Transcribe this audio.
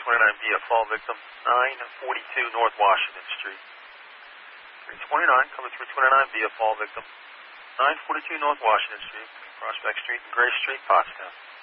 329 via fall victim, 942 North Washington Street. 329 coming through 29 via fall victim, 942 North Washington Street, Prospect Street, and Gray Street, Pottstown.